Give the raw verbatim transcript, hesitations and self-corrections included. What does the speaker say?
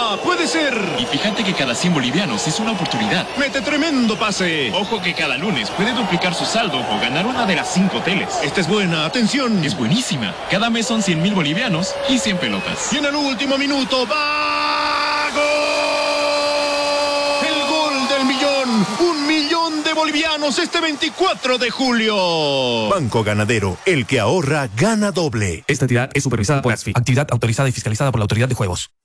¡Ah! ¡Puede ser! Y fíjate que cada cien bolivianos es una oportunidad. ¡Mete tremendo pase! Ojo que cada lunes puede duplicar su saldo o ganar una de las cinco teles. Esta es buena, atención. Es buenísima. Cada mes son cien mil bolivianos y cien pelotas. Y en el último minuto, ¡va! ¡Gol! El gol del millón. Un millón de bolivianos este veinticuatro de julio. Banco Ganadero, el que ahorra, gana doble. Esta entidad es supervisada por A S F I. Actividad autorizada y fiscalizada por la Autoridad de Juegos.